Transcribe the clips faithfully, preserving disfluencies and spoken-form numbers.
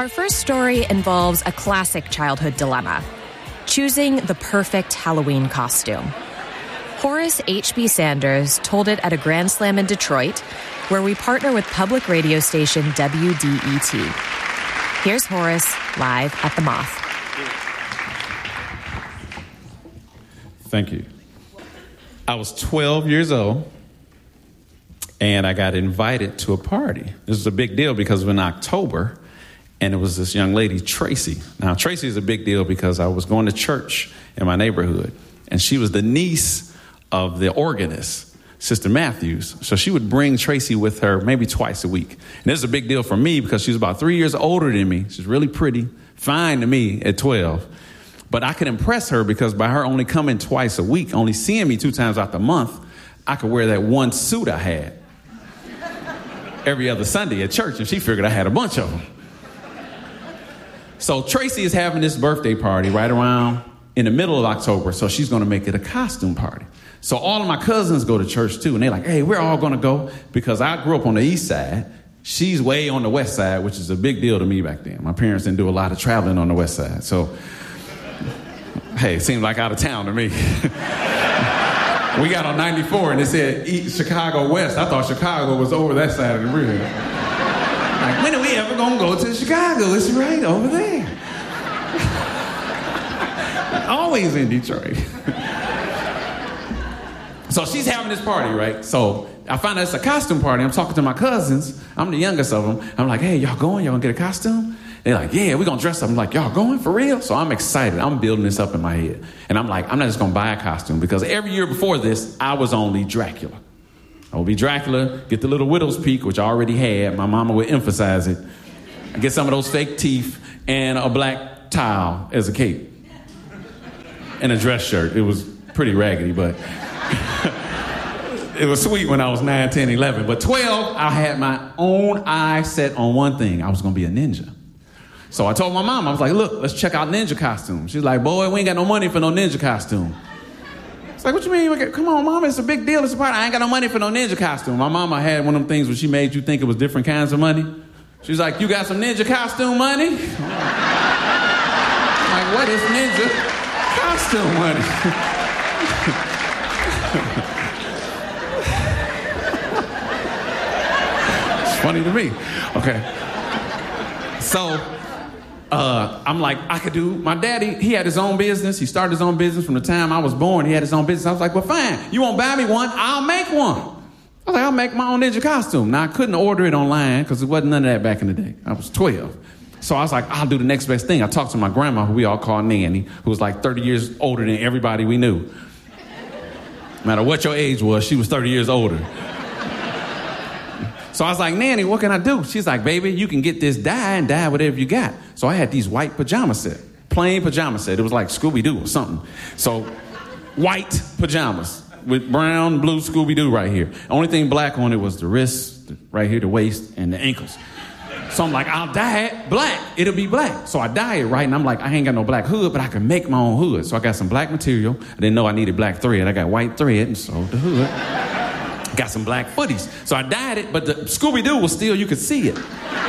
Our first story involves a classic childhood dilemma: choosing the perfect Halloween costume. Horace H B. Sanders told it at a Grand Slam in Detroit, where we partner with public radio station W D E T. Here's Horace live at the Moth. Thank you. I was twelve years old, and I got invited to a party. This was a big deal because it was in October, and it was this young lady, Tracy. Now, Tracy is a big deal because I was going to church in my neighborhood, and she was the niece of the organist, Sister Matthews. So she would bring Tracy with her maybe twice a week. And this is a big deal for me because she was about three years older than me. She's really pretty, fine to me at twelve. But I could impress her because by her only coming twice a week, only seeing me two times out the month, I could wear that one suit I had every other Sunday at church, and she figured I had a bunch of them. So Tracy is having this birthday party right around in the middle of October, so she's going to make it a costume party. So all of my cousins go to church too, and they're like, hey, we're all going to go because I grew up on the east side. She's way on the west side, which is a big deal to me back then. My parents didn't do a lot of traveling on the west side, so hey, it seemed like out of town to me. We got on ninety-four and it said East Chicago West. I thought Chicago was over that side of the river. Like, when are we ever gonna go to Chicago? It's right over there. Always in Detroit. So she's having this party, right? So I find out it's a costume party. I'm talking to my cousins. I'm the youngest of them. I'm like, hey, y'all going? Y'all gonna get a costume? They're like, yeah, we're going to dress up. I'm like, y'all going for real? So I'm excited. I'm building this up in my head. And I'm like, I'm not just going to buy a costume because every year before this, I was only Dracula. I would be Dracula, get the little widow's peak, which I already had. My mama would emphasize it. I get some of those fake teeth and a black towel as a cape. And a dress shirt. It was pretty raggedy, but it was sweet when I was nine, ten, eleven. But twelve, I had my own eye set on one thing. I was going to be a ninja. So I told my mom, I was like, look, let's check out ninja costumes. She's like, boy, we ain't got no money for no ninja costume. It's like, what you mean? Come on, Mama, it's a big deal. It's a party. I ain't got no money for no ninja costume. My mama had one of them things where she made you think it was different kinds of money. She's like, you got some ninja costume money? I'm like, what is ninja costume money? It's funny to me. Okay. So... Uh, I'm like, I could do, my daddy, he had his own business. He started his own business from the time I was born. He had his own business. I was like, well, fine. You won't buy me one? I'll make one. I was like, I'll make my own ninja costume. Now, I couldn't order it online because there wasn't none of that back in the day. I was twelve. So I was like, I'll do the next best thing. I talked to my grandma, who we all call Nanny, who was like thirty years older than everybody we knew. No matter what your age was, she was thirty years older. So I was like, Nanny, what can I do? She's like, baby, you can get this dye and dye whatever you got. So I had these white pajama set, plain pajama set. It was like Scooby-Doo or something. So white pajamas with brown, blue Scooby-Doo right here. The only thing black on it was the wrists, right here, the waist, and the ankles. So I'm like, I'll dye it black. It'll be black. So I dye it right, and I'm like, I ain't got no black hood, but I can make my own hood. So I got some black material. I didn't know I needed black thread. I got white thread and sewed the hood. Got some black footies. So I dyed it, but the Scooby-Doo was still, you could see it.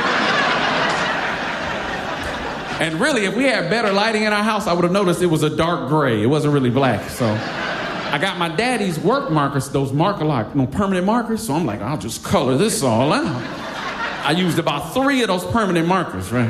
And really, if we had better lighting in our house, I would have noticed it was a dark gray. It wasn't really black. So I got my daddy's work markers, those marker lock, no permanent markers. So I'm like, I'll just color this all out. I used about three of those permanent markers, right?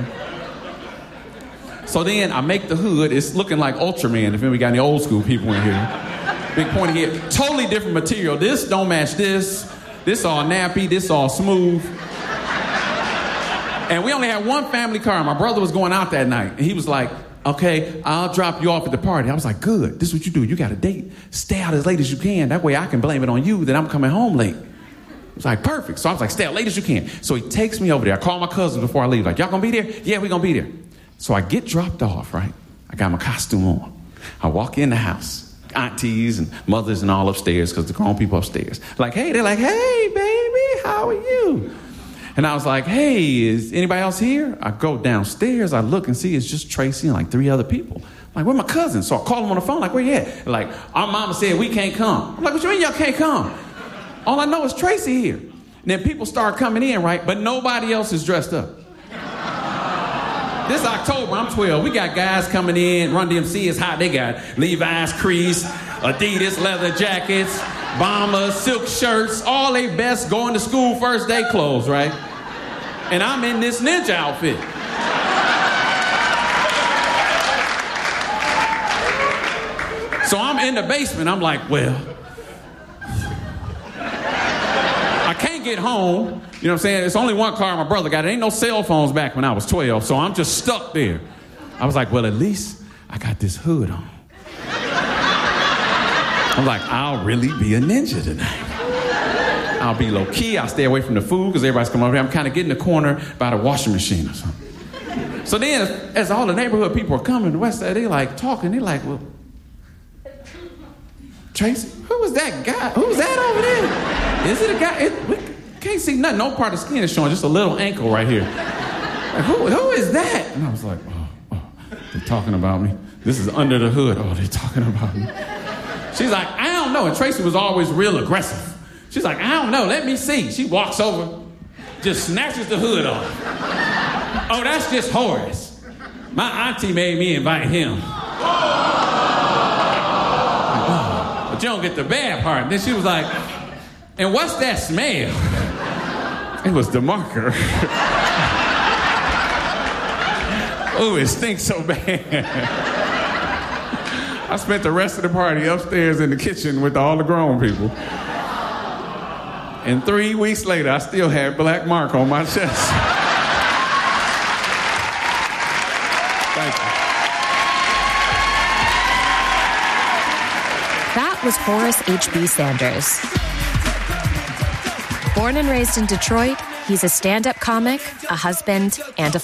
So then I make the hood. It's looking like Ultraman, if we got any old school people in here. Big pointy head. Totally different material. This don't match this. This all nappy. This all smooth. And we only had one family car. My brother was going out that night. And he was like, okay, I'll drop you off at the party. I was like, good. This is what you do. You got a date. Stay out as late as you can. That way I can blame it on you that I'm coming home late. It was like, perfect. So I was like, stay out late as you can. So he takes me over there. I call my cousin before I leave. Like, y'all gonna be there? Yeah, we gonna be there. So I get dropped off, right? I got my costume on. I walk in the house. Aunties and mothers and all upstairs because the grown people upstairs. Like, hey, they're like, hey, baby, how are you? And I was like, hey, is anybody else here? I go downstairs, I look and see it's just Tracy and like three other people. I'm like, where my cousins? So I call them on the phone, like, where you at? They're like, our mama said we can't come. I'm like, what you mean y'all can't come? All I know is Tracy here. And then people start coming in, right? But nobody else is dressed up. This October, I'm twelve. We got guys coming in. Run D M C is hot. They got Levi's crease, Adidas leather jackets, bombers, silk shirts, all they best going to school first day clothes, right? And I'm in this ninja outfit. So I'm in the basement. I'm like, well, I can't get home. You know what I'm saying? It's only one car my brother got. There ain't no cell phones back when I was twelve, so I'm just stuck there. I was like, well, at least I got this hood on. I'm like, I'll really be a ninja tonight. I'll be low key. I'll stay away from the food because everybody's coming over here. I'm kind of getting in the corner by the washing machine or something. So then, as, as all the neighborhood people are coming to the west side, they like talking. They're like, well, Tracy, who was that guy? Who's that over there? Is it a guy? It, we can't see nothing. No part of the skin is showing. Just a little ankle right here. Like, who, who is that? And I was like, oh, oh, they're talking about me. This is under the hood. Oh, they're talking about me. She's like, I don't know. And Tracy was always real aggressive. She's like, I don't know. Let me see. She walks over, just snatches the hood off. Oh, that's just Horace. My auntie made me invite him. But you don't get the bad part. Then she was like, and what's that smell? It was the marker. Oh, it stinks so bad. I spent the rest of the party upstairs in the kitchen with all the grown people. And three weeks later, I still had black mark on my chest. Thank you. That was Horace H B. Sanders. Born and raised in Detroit, he's a stand-up comic, a husband, and a